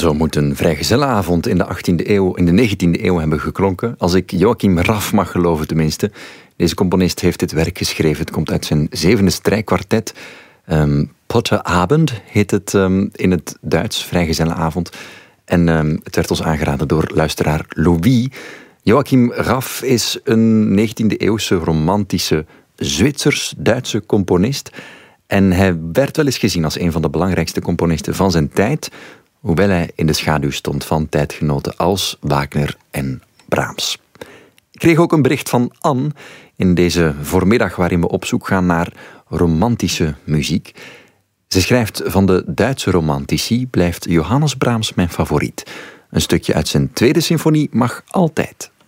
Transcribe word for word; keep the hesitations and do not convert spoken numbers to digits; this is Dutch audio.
Zo moet een vrijgezellenavond in de achttiende eeuw, in de negentiende eeuw hebben geklonken. Als ik Joachim Raff mag geloven tenminste. Deze componist heeft dit werk geschreven. Het komt uit zijn zevende strijkkwartet. Um, Potterabend heet het um, in het Duits, vrijgezellenavond. En um, het werd ons aangeraden door luisteraar Louis. Joachim Raff is een negentiende eeuwse romantische Zwitsers-Duitse componist. En hij werd wel eens gezien als een van de belangrijkste componisten van zijn tijd, hoewel hij in de schaduw stond van tijdgenoten als Wagner en Brahms. Ik kreeg ook een bericht van Anne in deze voormiddag waarin we op zoek gaan naar romantische muziek. Ze schrijft: van de Duitse romantici blijft Johannes Brahms mijn favoriet. Een stukje uit zijn tweede symfonie mag altijd.